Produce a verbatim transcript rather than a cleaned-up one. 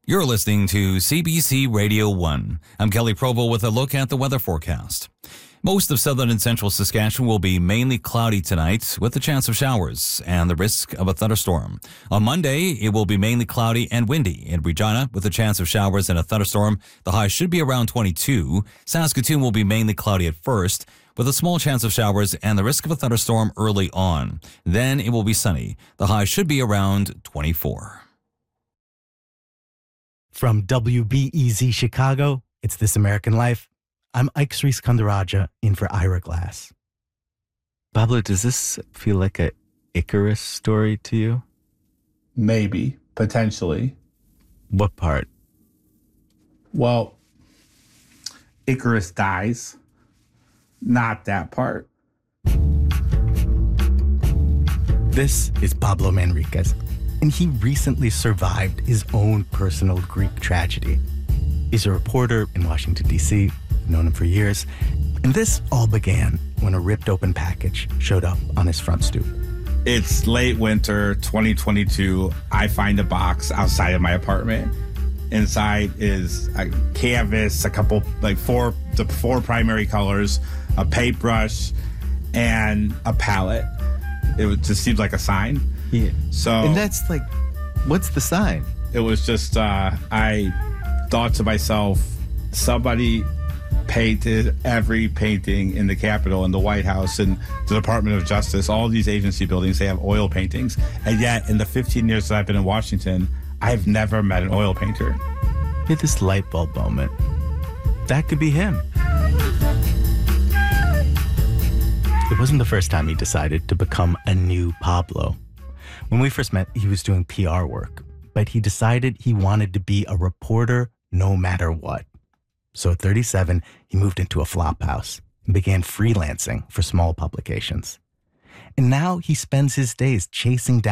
You're listening to C B C Radio one. I'm Kelly Provo with a look at the weather forecast. Most of southern and central Saskatchewan will be mainly cloudy tonight with a chance of showers and the risk of a thunderstorm. On Monday, it will be mainly cloudy and windy in Regina with a chance of showers and a thunderstorm. The high should be around twenty-two. Saskatoon will be mainly cloudy at first with a small chance of showers and the risk of a thunderstorm early on. Then it will be sunny. The high should be around twenty-four. From W B E Z Chicago, it's This American Life. I'm Ike Sriskandaraja in for Ira Glass. Pablo, does this feel like a Icarus story to you? Maybe, potentially. What part? Well, Icarus dies. Not that part. This is Pablo Manriquez, and he recently survived his own personal Greek tragedy. He's a reporter in Washington, D C. I've known him for years. And this all began when a ripped open package showed up on his front stoop. It's late winter, twenty twenty-two. I find a box outside of my apartment. Inside is a canvas, a couple, like four, the four primary colors, a paintbrush, and a palette. It was, just seemed like a sign. Yeah. So, and that's like, what's the sign? It was just, uh, I thought to myself, somebody painted every painting in the Capitol and the White House and the Department of Justice, all these agency buildings, they have oil paintings. And yet, in the fifteen years that I've been in Washington, I've never met an oil painter. Hit this light bulb moment. That could be him. It wasn't the first time he decided to become a new Pablo. When we first met, he was doing P R work, but he decided he wanted to be a reporter no matter what. So at thirty-seven, he moved into a flop house and began freelancing for small publications. And now he spends his days chasing down